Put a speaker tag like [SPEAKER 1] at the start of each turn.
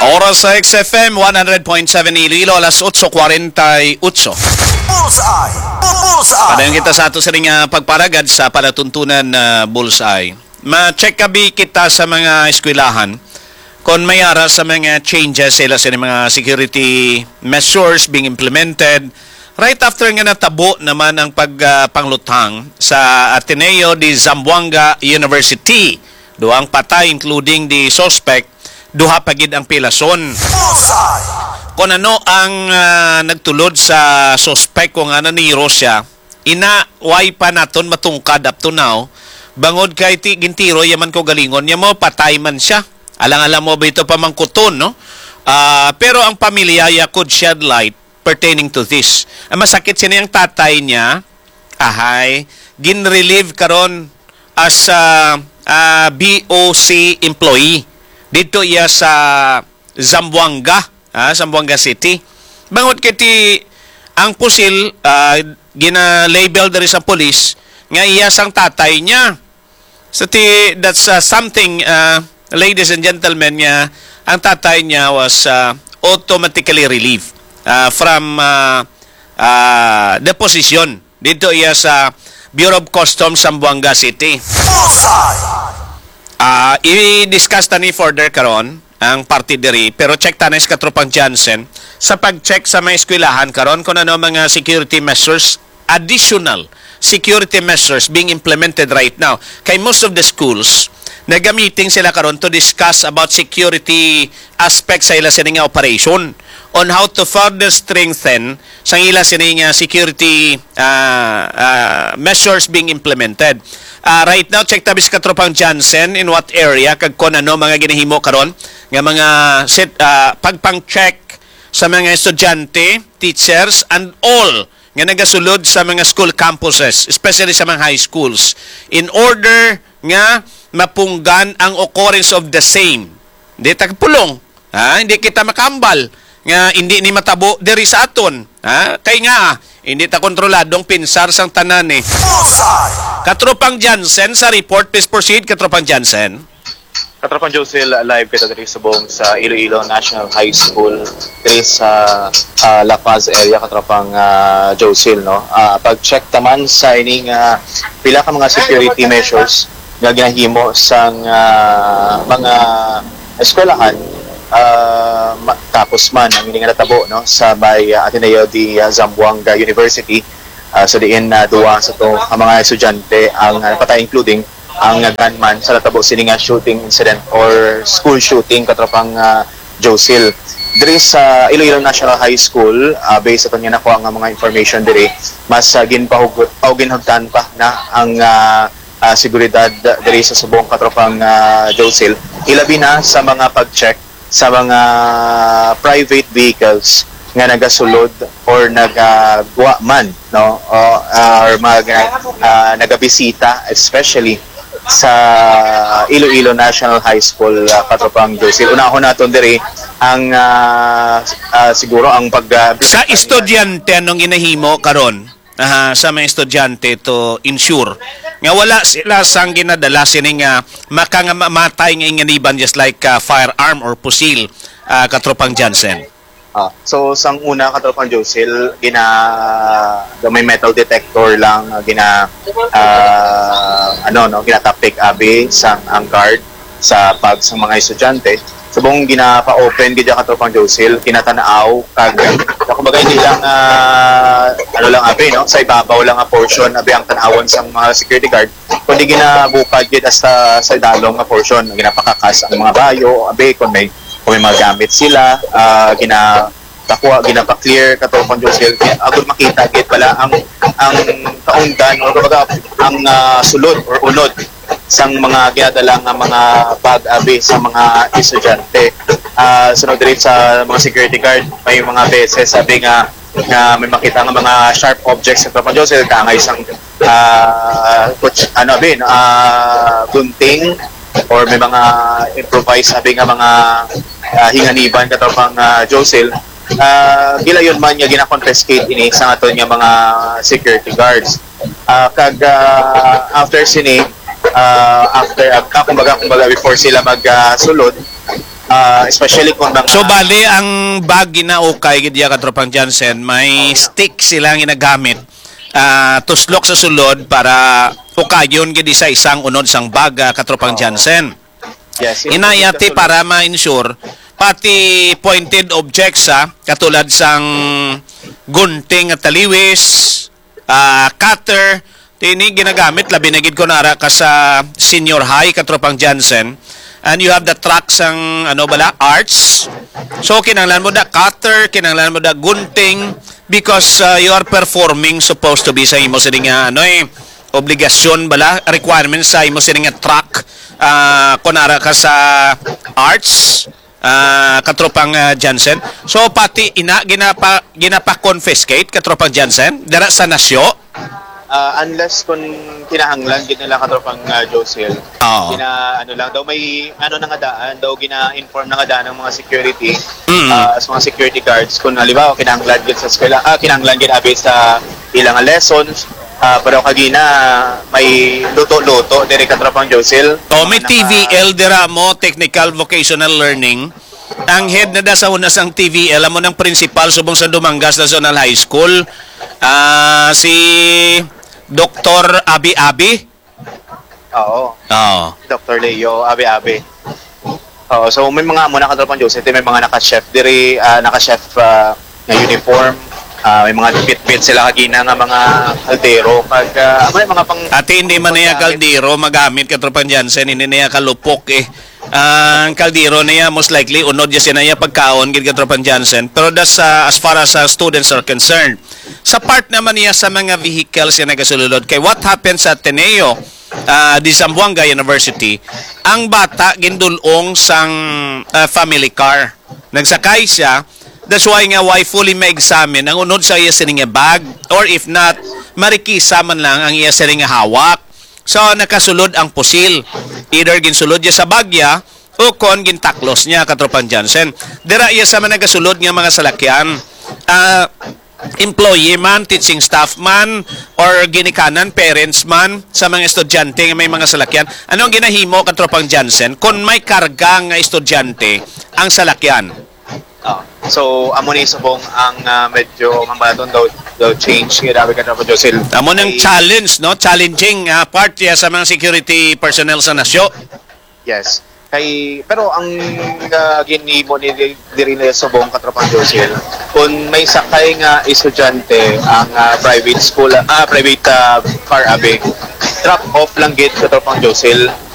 [SPEAKER 1] Oras sa XFM 100.7 Iloilo, alas 8:48.
[SPEAKER 2] Bullseye! Bullseye!
[SPEAKER 1] Padayon kita sa ato sa ring pagparagad sa palatuntunan na Bullseye. Ma-check kabi kita sa mga eskwelahan kung may ara sa mga changes sila sa mga security measures being implemented right after nga natabo naman ang pagpanglutang sa Ateneo de Zamboanga University. Duang patay including the suspect, duha pagid ang pilason.
[SPEAKER 2] Bullseye!
[SPEAKER 1] Kung ano ang nagtulod sa suspect kung ano ni Russia, way pa naton matungkad up to now, bangod kay gintiro yaman ko galingon, niya mo patay man siya. Alang-alam mo ba ito pamangkuton, no? Pero ang pamilya could shed light pertaining to this. Ang masakit siniyang tatay niya, gin-relieve karon as BOC employee. Dito iya sa Zamboanga, Zamboanga City. Bangod kiti ang pusil gina-label dari sa police nga iya sang tatay niya. So that's something ladies and gentlemen, ang tatay niya was automatically relieved from the position. Dito iya sa Bureau of Customs Zamboanga City. I-discuss tani further karon ang party diri, pero check tanis katropang Jansen sa pag-check sa mga eskwelahan karon kung ano mga security measures, additional security measures being implemented right now. Kay most of the schools nagamiting sila karon to discuss about security aspects sa ila sininga operation on how to further strengthen sa ila sininga security measures being implemented. Right now, check tabis katropang Jansen in what area kag kon ano mga ginahimo karon nga mga pagpang-check sa mga estudyante, teachers, and all nga nagasulod sa mga school campuses, especially sa mga high schools, in order nga mapunggan ang occurrence of the same. Hindi tagpulong, hindi kita makambal nga hindi ni matabo diri sa aton. Kay nga hindi ta kontroladong pinsar sang tanan eh. Katropang Jansen sa report, please proceed Katropang Jansen.
[SPEAKER 3] Katropang Josel, live kita diri sa buong sa Iloilo National High School diri sa La Paz area. Katropang Josel, no? Pag-check taman sa ining pila ka mga security measures nga ginahimo sang mga eskwelahan, tapos man ang ining natabo, no, sa may Ateneo de Zamboanga University. So diin duwa sa to ang mga estudyante ang napatay, including ang gunman sa natabo sining shooting incident or school shooting. Katropang Josil diri sa Iloilo National High School, based aton nga nakuha nga mga information diri, mas ginpahugot o ginhugtan pa na ang seguridad diri sa subong. Katropang Josil, ilabi na sa mga pag-check sa mga private vehicles nga nagasulod or nagagwa man, no, or nagabisita, especially sa Iloilo National High School. Katropang Josil, unahon naton diri ang siguro ang
[SPEAKER 1] sa estudyante anong ginahimo karon sa mga estudyante to ensure nga wala sila sang ginadala sining makamamatay nga inganiban just like firearm or pusil. Katropang Jansen.
[SPEAKER 3] So sang una, Katropang Josil, may metal detector lang ginatapik abi sang ang guard sa pag sa mga estudyante. Subong ginapa-open gid Katropang Josil, kinatanaaw kag kumbaga hindi lang abi, no, sa ibabaw lang nga portion abi ang tanawon sang mga security guard, kundi ginabukad gid hasta sa dalong nga portion, ginapakakas ang mga bayo abi kung may mga gamit sila, ginapa-clear. Katropang Josil, agud makita gid pala ang kaungdan o kumbaga ang sulod or unod sang mga ginadala nga mga bag abi sa mga estudyante. Sunod rin sa mga security guard, may mga beses sabi nga may makita nga mga sharp objects sa Katropang Josil, kangay sang gunting or may mga improvised sabi nga mga hinganiban. Katropang Josil, gilayon man nga gina-confiscate ini sa aton nga mga security guards. After sini, kumbaga before sila magsulod, especially kung mga...
[SPEAKER 1] So bali ang bag ginaukay gid ya katropang Jansen, may stick silang ginagamit tuslok sa sulod para ukayon gid sa isang unod sang bag katropang Jansen.
[SPEAKER 3] Yes,
[SPEAKER 1] Inayati para ma-ensure pati pointed objects katulad sang gunting at taliwis, cutter, tini ginagamit labi na gid ko nara ka sa senior high katropang Jansen. And you have the tracks ang arts. So kinahanglan mo da cutter, kinahanglan mo da gunting because you are performing supposed to be sa imo sining obligasyon requirements sa imo sining track kunara ka sa arts katropang Jansen. So pati ginapa confiscate katropang Jansen dara sa nasyo.
[SPEAKER 3] Unless kung kinahanglan gid nila katropang Josel.
[SPEAKER 1] Oo.
[SPEAKER 3] Daw may na nga daan daw gina-inform na nga daan ng mga security sa mga security guards kung halimbawa kinahanglan gid sa eskwela kinahanglan gid abi sa ilang lessons pero kagina may luto-luto diri katropang Josel.
[SPEAKER 1] May TVL dira mo, Technical Vocational Learning. Ang head na da sa unas ang TVL amo ng principal subong sa Dumangas National High School, si Dr. Abi.
[SPEAKER 3] Oo.
[SPEAKER 1] Oo.
[SPEAKER 3] Dr. Leo Abi. So may mga muna katropang Josel, may mga naka-chef diri, naka-chef na uniform. May mga bit-bit sila kagina nga mga kaldero kag may mga pang
[SPEAKER 1] Ati hindi man niya kaldero magamit katropang Jansen, hindi niya kalupok ang kaldero niya most likely unod niya sinaya pagkaon gid katropang Jansen, pero that's as far as students are concerned. Sa part naman niya sa mga vehicles na nagasulod kay what happens sa Ateneo di Zamboanga University, ang bata gindulong sang family car, nagsakay siya. That's why nga why fully ma-examine ang unod sa iya sining bag, or if not marikisa man lang ang iya sining hawak. So nakasulod ang pusil, either ginsulod niya sa bagya o kon gintaklos niya katropang Jansen. Dira iya sa mga nagasulod nga mga salakyan, employee man, teaching staff man, or ginikanan parents man sa mga estudyante nga may mga salakyan. Ano ang ginahimo katropang Jansen kung may karga nga estudyante ang salakyan?
[SPEAKER 3] So amo ni subong ang medyo mambaton daw change kaya dapat katropang Josel.
[SPEAKER 1] Amo ng challenge, no? Challenging part ya sa mga security personnel sa nasyo.
[SPEAKER 3] Yes. Pero ang ginimo ni diri na subong katropang Josel, kung may sakay nga estudyante ang private school, private car abi, drop off lang gid katropang Josel.